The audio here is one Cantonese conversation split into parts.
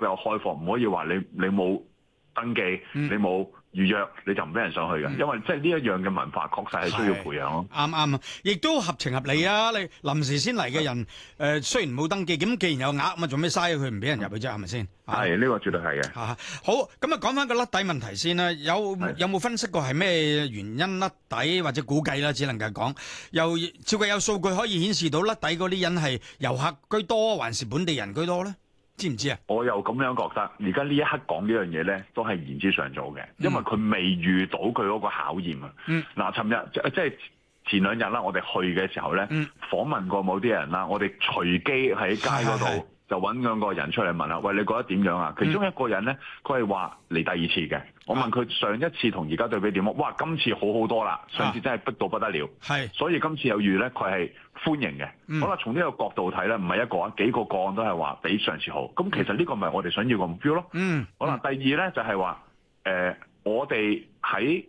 有開放，唔可以話你冇登記，你冇預約你就唔俾人上去嘅，因為即係呢一樣嘅文化確實係需要培養咯。 啱啊，亦都合情合理啊！你臨時先嚟嘅人，雖然冇登記，咁既然有額，咁做咩嘥佢唔俾人入去啫？係咪先？ 係呢個絕對係嘅。 好，咁啊講翻個甩底問題先啦。有冇分析過係咩原因甩底，或者估計啦？只能夠講，又照計有數據可以顯示到甩底嗰啲人係遊客居多，還是本地人居多咧？知唔知啊？ 我又咁樣覺得，而家呢一刻講呢樣嘢咧，都係言之尚早嘅，因為佢未遇到佢嗰個考驗啊。嗱，尋日即係前兩日啦，我哋去嘅時候咧，訪問過某啲人啦，我哋隨機喺街嗰度就揾兩個人出嚟問啦，喂，你覺得點樣啊？其中一個人咧，佢係話嚟第二次嘅。我問佢上一次同而家對比點啊？哇，今次好好多啦，上次真係逼到不得了。所以今次有遇咧，佢係歡迎嘅。好啦，從呢個角度睇咧，唔係一個啊，幾個個案都係話比上次好。咁其實呢個咪我哋想要個目標咯。好啦，第二咧就係話，我哋喺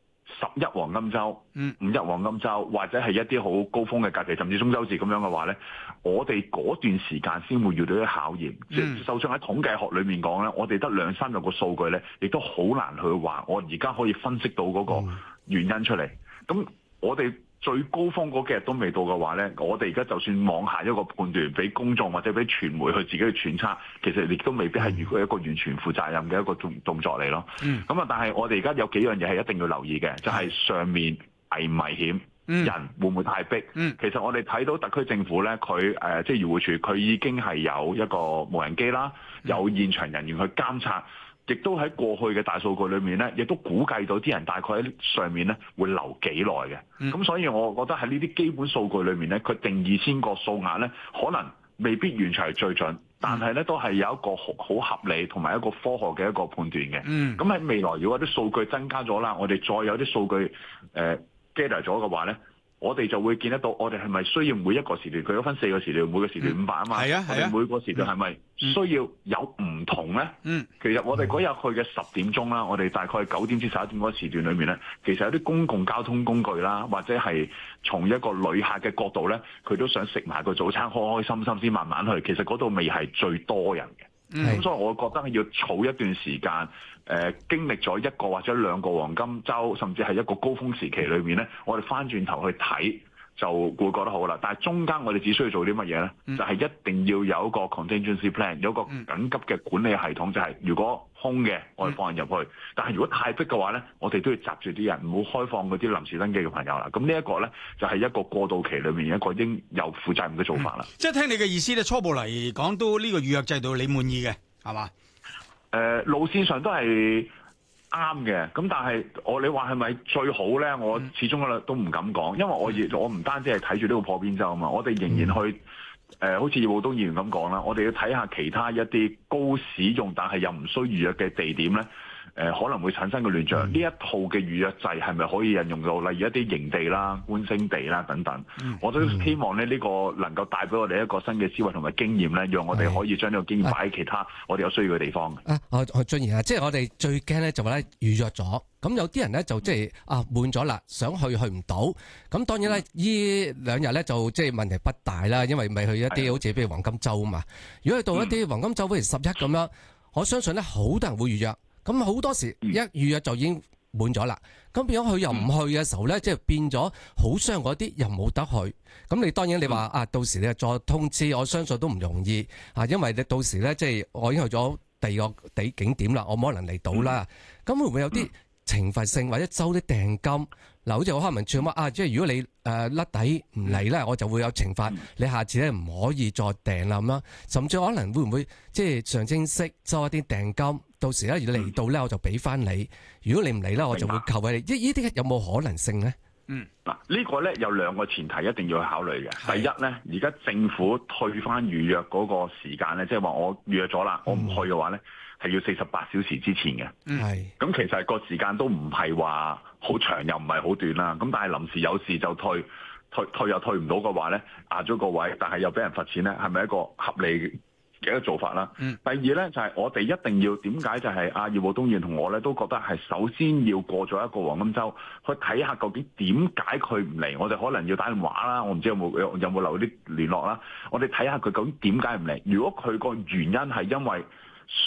11黃金週、5一黃金週，或者係一啲好高峰嘅假期，甚至中秋節咁樣嘅話咧，我哋嗰段時間先會遇到啲考驗。即係就算喺統計學裏面講咧，我哋得2-3日個數據咧，亦都好難去話我而家可以分析到嗰個原因出嚟。咁我哋最高峰嗰幾日都未到嘅話咧，我哋而家就算妄下一個判斷，俾公眾或者俾傳媒去自己去揣測，其實亦都未必係如果一個完全負責任嘅一個動作嚟咯。咁啊，但係我哋而家有幾樣嘢係一定要留意嘅，就係上面危唔危險，人會唔會太逼？其實我哋睇到特區政府咧，佢即係漁護署，佢已經係有一個無人機啦，有現場人員去監察。亦都喺過去嘅大數據裏面咧，亦都估計到啲人大概喺上面咧會留幾耐嘅。咁所以我覺得喺呢啲基本數據裏面咧，佢定義先個數額咧，可能未必完全係最準，但係咧都係有一個好合理同埋一個科學嘅一個判斷嘅。咁喺未來如果啲數據增加咗啦，我哋再有啲數據gather 咗嘅話咧，我哋就會見得到，我哋係咪需要每一個時段，佢有分4個時段，每個時段500啊嘛。我哋每個時段係咪需要有唔同咧？其實我哋嗰日去嘅10點鐘啦，我哋大概9點至11點嗰個時段裏面咧，其實有啲公共交通工具啦，或者係從一個旅客嘅角度咧，佢都想食埋個早餐，開開心心先慢慢去。其實嗰度未係最多人嘅。咁所以我覺得要儲一段時間，經歷咗1個或者2個黃金週，甚至係一個高峰時期裏面咧，我哋翻轉頭去睇就會覺得好啦。但係中間我哋只需要做啲乜嘢咧？就係一定要有一個 contingency plan， 有一個緊急嘅管理系統，就係如果空嘅我哋放人入去，但係如果太逼嘅話咧，我哋都要閘住啲人，唔好開放嗰啲臨時登記嘅朋友啦。咁呢一個咧就係一個過渡期裏面一個應有負責任嘅做法啦。 即係聽你嘅意思咧，初步嚟講都呢個預約制度你滿意嘅係嘛？ 路線上都係啱嘅，咁但係你話係咪最好咧？我始終都唔敢講，因為我唔單止係睇住呢個破邊洲啊嘛，我哋仍然去好似葉傲冬議員咁講啦，我哋要睇下其他一啲高使用但係又唔需預約嘅地點咧。可能會產生嘅亂象，呢一套嘅預約制係咪可以引用到？例如一啲營地啦、觀星地啦等等，我都希望咧呢個能夠帶俾我哋一個新嘅思維同埋經驗咧，讓我哋可以將呢個經驗擺喺其他我哋有需要嘅地方。 俊賢啊，即係我哋最驚咧就話咧預約咗，咁有啲人咧就即係滿咗啦，想去唔到，咁當然咧呢2日咧就即係問題不大啦，因為未去一啲好似譬如黃金週啊嘛。如果去到一啲黃金週，譬如11咁樣，我相信咧好多人會預約。咁好多時一預約就已經滿咗啦，咁變咗佢又唔去嘅時候咧，即係變咗好傷嗰啲又冇得去。咁你當然你話到時你再通知，我相信都唔容易因為你到時咧即係我已經去咗第二個景點啦，我冇可能嚟到啦。咁會唔會有啲懲罰性或者收啲訂金？嗱，好似我康文署咁即係如果你甩底唔嚟咧，我就會有懲罰，你下次咧唔可以再訂啦咁樣，甚至可能會唔會即係象徵式收一啲訂金？到時咧嚟到咧我就俾翻你，如果你唔嚟咧，我就會扣你。呢啲有冇可能性咧？ 嗱，呢個咧有2個前提一定要去考慮嘅。第一咧，而家政府退翻預約嗰個時間咧，即係話我預約咗啦，我唔去嘅話咧，係要48小時之前嘅。咁其實個時間都唔係話好長，又唔係好短啦。咁但係臨時有事就退又退唔到嘅話咧，壓咗個位，但係又俾人罰錢咧，係咪一個合理嘅一個做法啦？第二咧就係我哋一定要點解就係葉傲冬議員同我咧都覺得係首先要過咗一個黃金週，去睇下究竟點解佢唔嚟。我哋可能要打電話啦，我唔知有冇留啲聯絡啦。我哋睇下佢究竟點解唔嚟。如果佢個原因係因為